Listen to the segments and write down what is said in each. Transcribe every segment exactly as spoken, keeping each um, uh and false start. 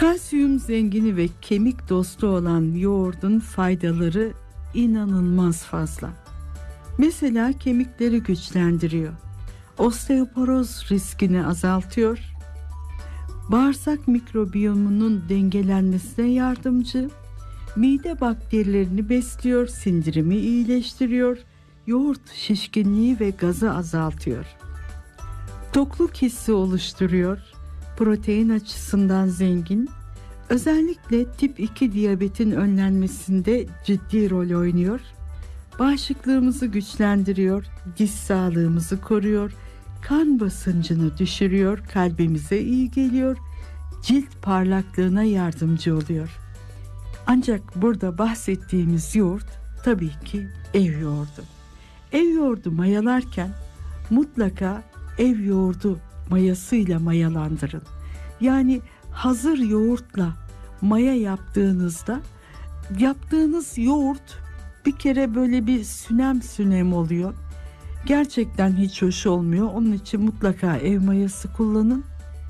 Kalsiyum zengini ve kemik dostu olan yoğurdun faydaları inanılmaz fazla. Mesela kemikleri güçlendiriyor, osteoporoz riskini azaltıyor, bağırsak mikrobiyomunun dengelenmesine yardımcı, mide bakterilerini besliyor, sindirimi iyileştiriyor, yoğurt şişkinliği ve gazı azaltıyor, tokluk hissi oluşturuyor, protein açısından zengin, özellikle tip iki diyabetin önlenmesinde ciddi rol oynuyor, bağışıklığımızı güçlendiriyor, diş sağlığımızı koruyor, kan basıncını düşürüyor, kalbimize iyi geliyor, cilt parlaklığına yardımcı oluyor. Ancak burada bahsettiğimiz yoğurt tabii ki ev yoğurdu. Ev yoğurdu mayalarken mutlaka ev yoğurdu mayasıyla mayalandırın. Yani hazır yoğurtla maya yaptığınızda yaptığınız yoğurt bir kere böyle bir sünem sünem oluyor. Gerçekten hiç hoş olmuyor. Onun için mutlaka ev mayası kullanın.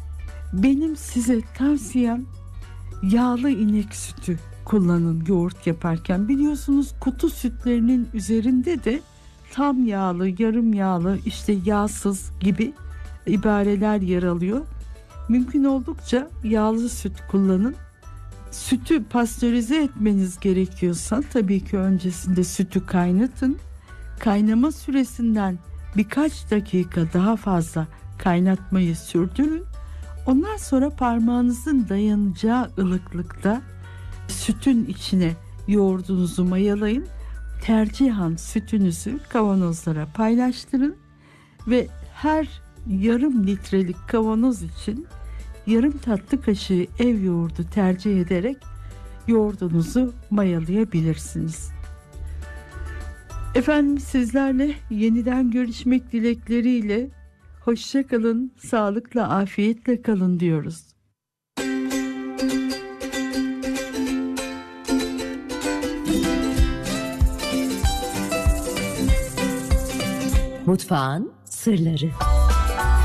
Benim size tavsiyem yağlı inek sütü kullanın yoğurt yaparken. Biliyorsunuz kutu sütlerinin üzerinde de tam yağlı, yarım yağlı, işte yağsız gibi ibareler yer alıyor. Mümkün oldukça yağlı süt kullanın. Sütü pastörize etmeniz gerekiyorsa tabii ki öncesinde sütü kaynatın. Kaynama süresinden birkaç dakika daha fazla kaynatmayı sürdürün. Ondan sonra parmağınızın dayanacağı ılıklıkta sütün içine yoğurdunuzu mayalayın. Tercihen sütünüzü kavanozlara paylaştırın ve her yarım litrelik kavanoz için yarım tatlı kaşığı ev yoğurdu tercih ederek yoğurdunuzu mayalayabilirsiniz. Efendim, sizlerle yeniden görüşmek dilekleriyle hoşça kalın, sağlıkla, afiyetle kalın diyoruz. Mutfağın sırları.